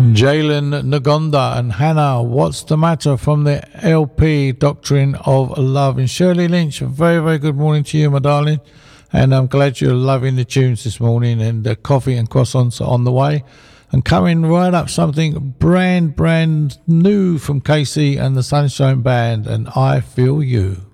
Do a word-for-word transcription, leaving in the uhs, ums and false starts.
Jalen Nagonda and Hannah, What's the Matter, from the L P Doctrine of Love. And Shirley Lynch, a very, very good morning to you, my darling. And I'm glad you're loving the tunes this morning, and the coffee and croissants are on the way. And coming right up, something brand, brand new from Casey and the Sunshine Band, and I Feel You.